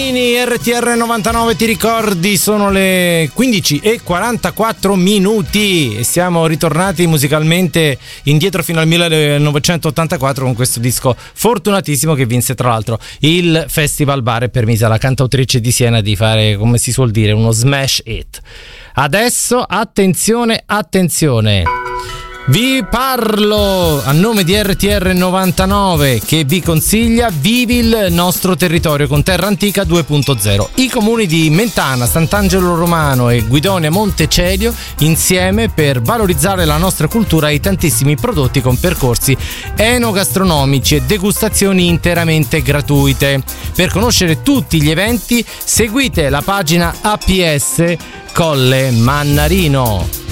Bambini, RTR 99, ti ricordi? Sono le 15:44 e siamo ritornati musicalmente indietro fino al 1984 con questo disco fortunatissimo che vinse tra l'altro il Festival Bar e permise alla cantautrice di Siena di fare, come si suol dire, uno smash hit. Adesso attenzione, vi parlo a nome di RTR 99 che vi consiglia Vivi il nostro territorio con Terra Antica 2.0. I comuni di Mentana, Sant'Angelo Romano e Guidonia Montecelio insieme per valorizzare la nostra cultura e i tantissimi prodotti con percorsi enogastronomici e degustazioni interamente gratuite. Per conoscere tutti gli eventi seguite la pagina APS Colle Mannarino.